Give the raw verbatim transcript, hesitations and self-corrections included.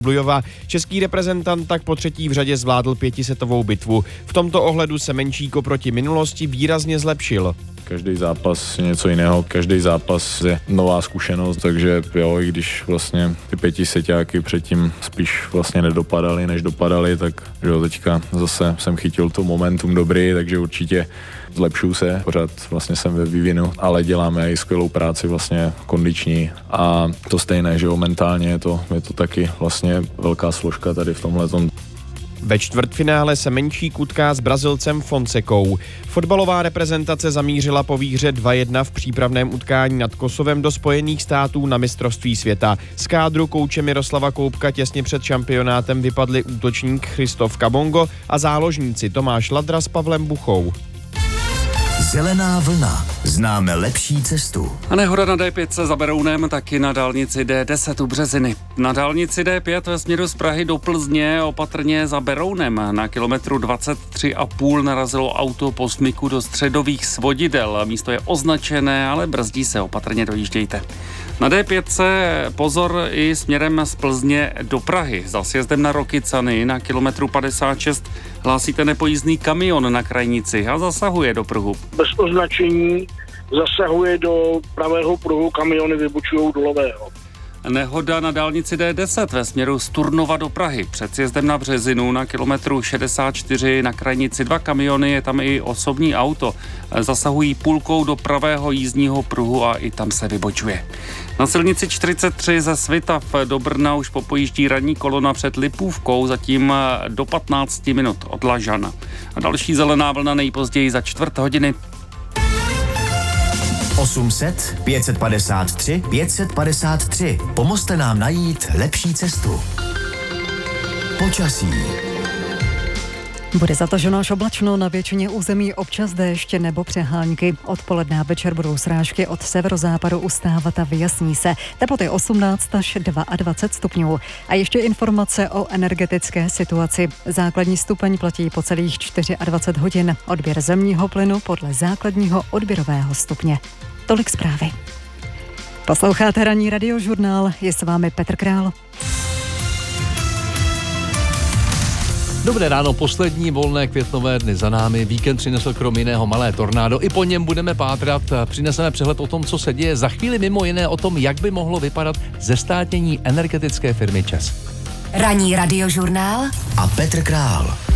Blujova. Český reprezentant tak po třetí v řadě zvládl pětisetovou bitvu. V tomto ohledu se Menčík oproti minulosti výrazně zlepšil. Každý zápas je něco jiného, každý zápas je nová zkušenost, takže jo, i když vlastně ty pětiseťáky předtím spíš vlastně nedopadaly, než dopadaly, tak jo, teďka zase jsem chytil to momentum dobrý, takže určitě zlepšuju se, pořád vlastně jsem ve vývinu, ale děláme i skvělou práci vlastně kondiční a to stejné, že jo, mentálně je to, je to taky vlastně velká složka tady v tomhletom. Ve čtvrtfinále se Menčík utká s Brazilcem Fonsekou. Fotbalová reprezentace zamířila po výhře dva jedna v přípravném utkání nad Kosovem do Spojených států na mistrovství světa. Z kádru kouče Miroslava Koubka těsně před šampionátem vypadli útočník Christoph Kabongo a záložníci Tomáš Ladra s Pavlem Buchou. Zelená vlna. Známe lepší cestu. A nehoda na D pět za Berounem, taky na dálnici D deset u Březiny. Na dálnici D pět ve směru z Prahy do Plzně opatrně za Berounem. Na kilometru dvacet tři a půl narazilo auto po smyku do středových svodidel. Místo je označené, ale brzdí se, opatrně dojíždějte. Na D pět se pozor i směrem z Plzně do Prahy. Za sjezdem na Rokycany na kilometru padesát šest hlásíte nepojízdný kamion na krajnici a zasahuje do pruhu. Bez označení zasahuje do pravého pruhu, kamiony vybočují do levého. Nehoda na dálnici D deset ve směru z Turnova do Prahy. Před sjezdem na Březinu na kilometru šedesát čtyři na krajnici dva kamiony, je tam i osobní auto. Zasahují půlkou do pravého jízdního pruhu a i tam se vybočuje. Na silnici čtyřicet tři ze Svitav do Brna už popojíždí ranní kolona před Lipůvkou, zatím do patnáct minut od Lažana. A další zelená vlna nejpozději za čtvrt hodiny. osm set, pět set padesát tři, pět set padesát tři. Pomozte nám najít lepší cestu. Počasí. Bude zataženo až oblačno, na většině území občas déšť nebo přehánky. Odpoledne a večer budou srážky od severozápadu ustávat a vyjasní se. Teploty osmnáct až dvacet dva stupňů. A ještě informace o energetické situaci. Základní stupeň platí po celých dvacet čtyři hodin. Odběr zemního plynu podle základního odběrového stupně. Tolik zprávy. Posloucháte ranní radiožurnál, je s vámi Petr Král. Dobré ráno, poslední volné květnové dny za námi. Víkend přinesl krom jiného malé tornádo. I po něm budeme pátrat. Přineseme přehled o tom, co se děje. Za chvíli mimo jiné o tom, jak by mohlo vypadat zestátnění energetické firmy ČEZ. Ranní radiožurnál a Petr Král.